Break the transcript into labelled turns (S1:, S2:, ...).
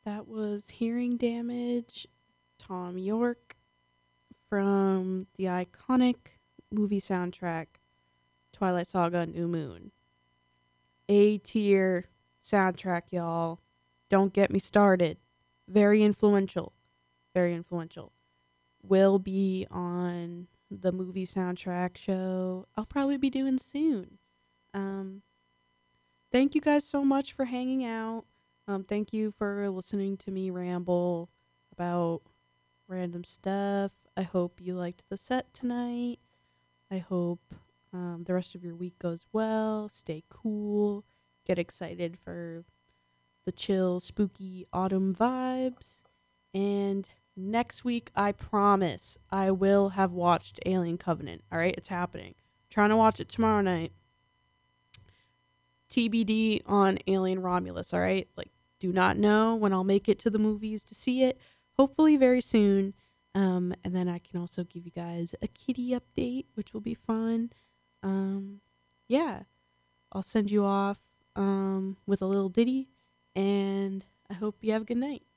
S1: That was Hearing Damage, Tom York from the iconic movie soundtrack Twilight Saga New Moon. A tier soundtrack, y'all. Don't get me started. Very influential. Very influential. Will be on the movie soundtrack show I'll probably be doing soon. Um, Thank you guys so much for hanging out. Thank you for listening to me ramble about random stuff. I hope you liked the set tonight. I hope the rest of your week goes well. Stay cool. Get excited for the chill, spooky autumn vibes. And next week, I promise I will have watched Alien Covenant. All right, it's happening. I'm trying to watch it tomorrow night. TBD on Alien Romulus, all right? Like, do not know when I'll make it to the movies to see it. Hopefully, very soon. And then I can also give you guys a kitty update, which will be fun. Yeah, I'll send you off with a little ditty, and I hope you have a good night.